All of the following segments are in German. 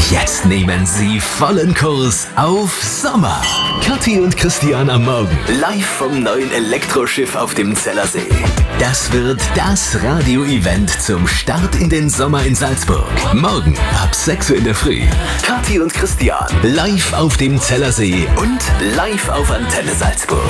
Jetzt nehmen Sie vollen Kurs auf Sommer. Kathi und Christian am Morgen. Live vom neuen Elektroschiff auf dem Zellersee. Das wird das Radio-Event zum Start in den Sommer in Salzburg. Morgen ab 6 Uhr in der Früh. Kathi und Christian live auf dem Zellersee und live auf Antenne Salzburg.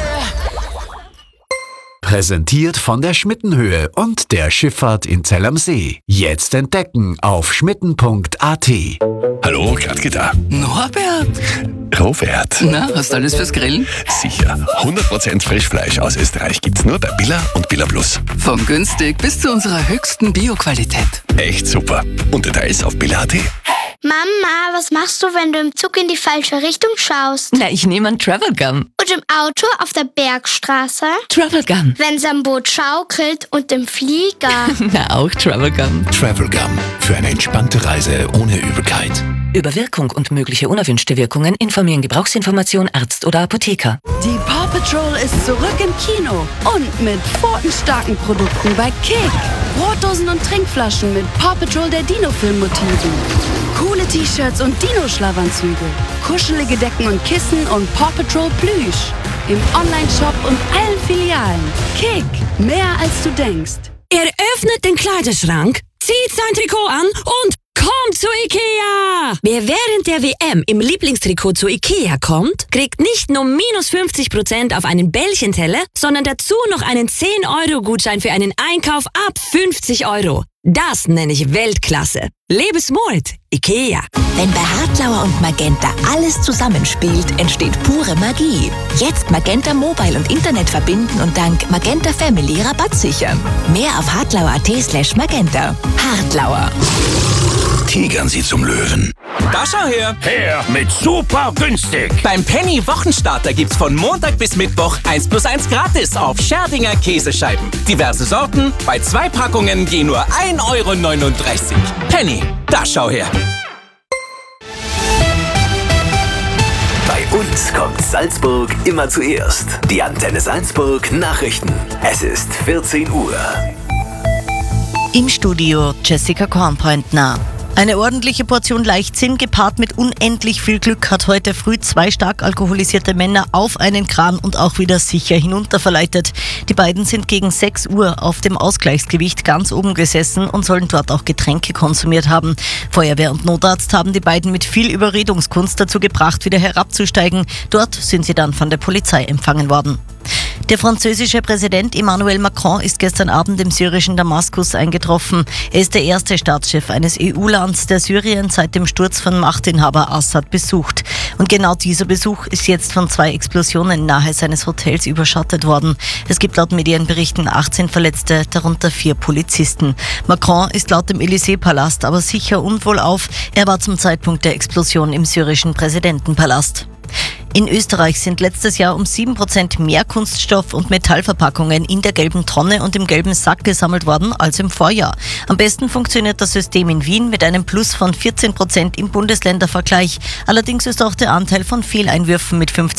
Präsentiert von der Schmittenhöhe und der Schifffahrt in Zell am See. Jetzt entdecken auf schmitten.at. Hallo, Katke da. Norbert! Robert. Na, hast du alles fürs Grillen? Sicher. 100% Frischfleisch aus Österreich gibt's nur bei Billa und Billa Plus. Vom günstig bis zu unserer höchsten Bio-Qualität. Echt super. Und Details auf billa.at. Mama, was machst du, wenn du im Zug in die falsche Richtung schaust? Na, ich nehme einen Travel Gun. Und im Auto auf der Bergstraße? Travel Gun. Wenn's am Boot schaukelt und im Flieger? Na, auch Travel Gun. Travel Gun. Für eine entspannte Reise ohne Übelkeit. Über Wirkung und mögliche unerwünschte Wirkungen informieren Gebrauchsinformation Arzt oder Apotheker. Die Paw Patrol ist zurück im Kino und mit pfotenstarken Produkten bei Kick. Brotdosen und Trinkflaschen mit Paw Patrol der Dino-Film-Motiven. Coole T-Shirts und Dino-Schlafanzüge. Kuschelige Decken und Kissen und Paw Patrol Plüsch. Im Online-Shop und allen Filialen. Kick. Mehr als du denkst. Er öffnet den Kleiderschrank, zieht sein Trikot an und kommt zu Ikea! Wer während der WM im Lieblingstrikot zu Ikea kommt, kriegt nicht nur minus 50% auf einen Bällchenteller, sondern dazu noch einen 10-Euro-Gutschein für einen Einkauf ab 50 Euro. Das nenne ich Weltklasse. Lebe smart, Ikea. Wenn bei Hartlauer und Magenta alles zusammenspielt, entsteht pure Magie. Jetzt Magenta Mobile und Internet verbinden und dank Magenta Family Rabatt sichern. Mehr auf hartlauer.at/magenta. Hartlauer. Tigern Sie zum Löwen. Da schau her! Her mit super günstig! Beim Penny Wochenstarter gibt's von Montag bis Mittwoch 1+1 gratis auf Scherdinger Käsescheiben. Diverse Sorten, bei 2 Packungen je nur 1,39 Euro. Penny, da schau her! Bei uns kommt Salzburg immer zuerst. Die Antenne Salzburg Nachrichten. Es ist 14 Uhr. Im Studio Jessica Kornpointner. Eine ordentliche Portion Leichtsinn gepaart mit unendlich viel Glück hat heute früh 2 stark alkoholisierte Männer auf einen Kran und auch wieder sicher hinunterverleitet. Die beiden sind gegen 6 Uhr auf dem Ausgleichsgewicht ganz oben gesessen und sollen dort auch Getränke konsumiert haben. Feuerwehr und Notarzt haben die beiden mit viel Überredungskunst dazu gebracht, wieder herabzusteigen. Dort sind sie dann von der Polizei empfangen worden. Der französische Präsident Emmanuel Macron ist gestern Abend im syrischen Damaskus eingetroffen. Er ist der erste Staatschef eines EU-Lands, der Syrien seit dem Sturz von Machtinhaber Assad besucht. Und genau dieser Besuch ist jetzt von 2 Explosionen nahe seines Hotels überschattet worden. Es gibt laut Medienberichten 18 Verletzte, darunter 4 Polizisten. Macron ist laut dem Élysée-Palast aber sicher und wohlauf. Er war zum Zeitpunkt der Explosion im syrischen Präsidentenpalast. In Österreich sind letztes Jahr um 7% mehr Kunststoff- und Metallverpackungen in der gelben Tonne und im gelben Sack gesammelt worden als im Vorjahr. Am besten funktioniert das System in Wien mit einem Plus von 14% im Bundesländervergleich. Allerdings ist auch der Anteil von Fehleinwürfen mit 15%